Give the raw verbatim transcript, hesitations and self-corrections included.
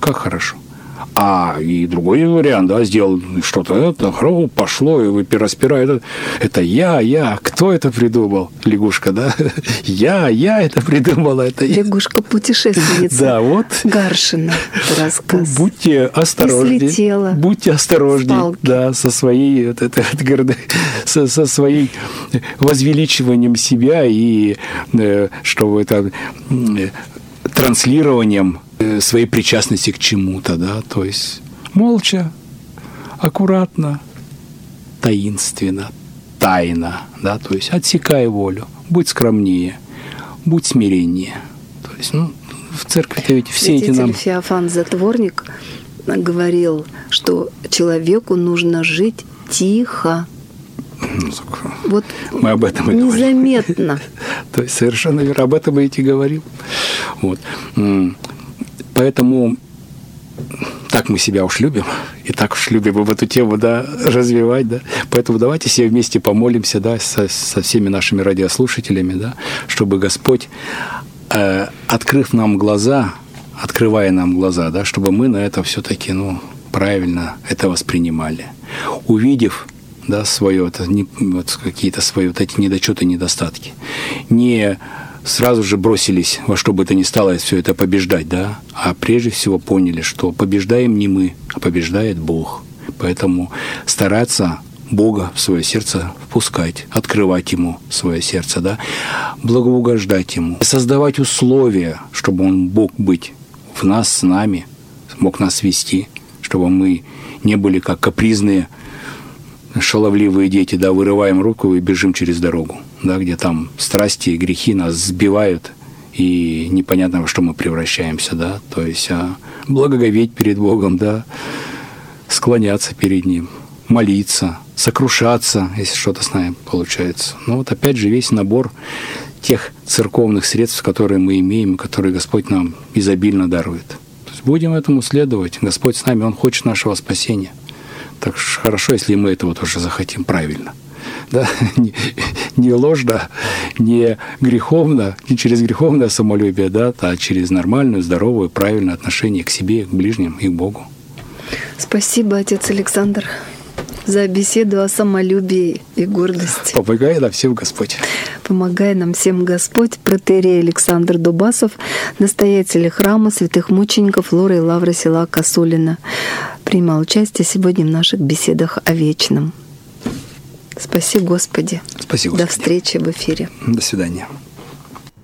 как хорошо. А и другой вариант, да, сделал что-то, это хру, пошло, и распирает. Это я, я, кто это придумал? Лягушка, да? Я, я это придумала. Это Лягушка-путешественница. Да, вот. Гаршина рассказ. Будьте осторожнее. Будьте осторожнее, да, со своей, вот это, со, со своей возвеличиванием себя и что это транслированием своей причастности к чему-то, да, то есть молча, аккуратно, таинственно, тайно, да, то есть отсекай волю, будь скромнее, будь смиреннее. То есть, ну, в церкви-то ведь все эти нам... Феофан Затворник говорил, что человеку нужно жить тихо. Ну, так, вот мы об этом и незаметно. Говорим. То есть совершенно верно, об этом я и говорил. Вот. Поэтому так мы себя уж любим, и так уж любим в эту тему, да, развивать, да. Поэтому давайте все вместе помолимся, да, со, со всеми нашими радиослушателями, да, чтобы Господь, э, открыв нам глаза, открывая нам глаза, да, чтобы мы на это все-таки, ну, правильно это воспринимали. Увидев, да, свое, это, не, вот, какие-то свои вот эти недочеты, недостатки, не сразу же бросились во что бы то ни стало все это побеждать, да, а прежде всего поняли, что побеждаем не мы, а побеждает Бог. Поэтому стараться Бога в свое сердце впускать, открывать Ему свое сердце, да, благоугождать Ему, создавать условия, чтобы Он мог быть в нас, с нами, мог нас вести, чтобы мы не были как капризные, шаловливые дети, да, вырываем руку и бежим через дорогу, да, где там страсти и грехи нас сбивают, и непонятно, во что мы превращаемся, да, то есть а благоговеть перед Богом, да, склоняться перед Ним, молиться, сокрушаться, если что-то с нами получается. Ну вот опять же весь набор тех церковных средств, которые мы имеем, которые Господь нам изобильно дарует. То есть будем этому следовать. Господь с нами, Он хочет нашего спасения. Так что хорошо, если мы этого тоже захотим правильно. Да? Не, не ложно, не греховно, не через греховное самолюбие, да, а через нормальное, здоровое, правильное отношение к себе, к ближним и к Богу. Спасибо, отец Александр, за беседу о самолюбии и гордости. Помогай нам всем Господь. Помогай нам всем Господь. Протоиерей Александр Дубасов, настоятель храма святых мучеников Лоры и Лавры села Косулино, принимал участие сегодня в наших беседах о вечном. Спаси Господи. Спаси Господи. До встречи в эфире. До свидания.